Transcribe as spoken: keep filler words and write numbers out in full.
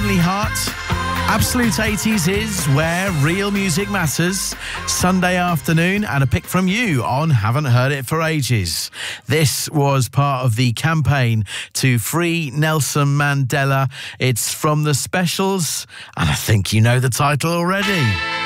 Heavenly Heart. Absolute eighties is where real music matters. Sunday afternoon, and a pick from you on Haven't Heard It for Ages. This was part of the campaign to free Nelson Mandela. It's from the Specials, and I think you know the title already.